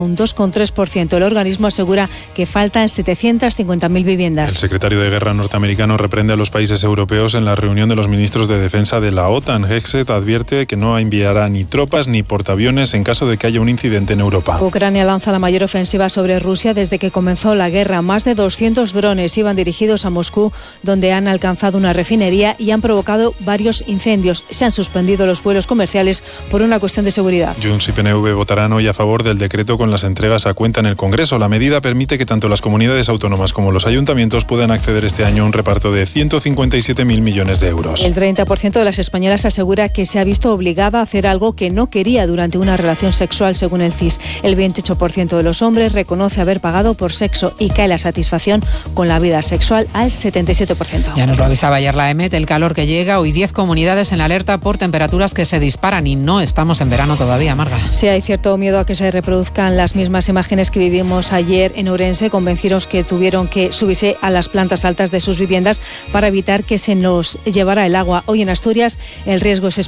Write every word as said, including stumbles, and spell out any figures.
un dos coma tres por ciento. El organismo asegura que faltan setecientas cincuenta mil viviendas. El secretario de Guerra norteamericano reprende a los países europeos en la reunión de los ministros de defensa de la OTAN. Hexet advierte que no enviará ni tropas ni portaaviones en caso de que haya un incidente en Europa. Ucrania lanza la mayor ofensiva sobre Rusia desde que comenzó la guerra. Más de doscientos drones iban dirigidos a Moscú, donde han alcanzado una refinería y han provocado varios incendios. Se han suspendido los vuelos comerciales por una cuestión de seguridad. Junts y P N V votarán hoy a favor del decreto con las entregas a cuenta en el Congreso. La medida permite que tanto las comunidades autónomas como los ayuntamientos puedan acceder este año a un reparto de ciento cincuenta y siete mil millones de euros. El treinta por ciento de las españolas asegura que se ha visto obligada a hacer algo que no quería durante una relación sexual, según el C I S. El veintiocho por ciento de los hombres reconoce haber pagado por sexo y cae la satisfacción con la vida sexual al setenta y siete por ciento. Ya nos lo avisaba ayer la E M E T, el calor que llega. Hoy diez comunidades en alerta por temperaturas que se disparan y no estamos en verano todavía, Marga. Sí, hay cierto miedo a que se reproduzcan las mismas imágenes que vivimos ayer en Ourense, con vecinos que tuvieron que subirse a las plantas altas de sus viviendas para evitar que se nos llevara el agua. Hoy en Asturias el riesgo es especial.